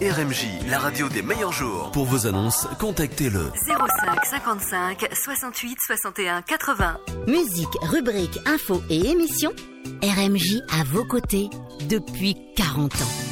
RMJ, la radio des meilleurs jours. Pour vos annonces, contactez-le 05 55 68 61 80. Musique, rubrique, info et émissions. RMJ à vos côtés depuis 40 ans.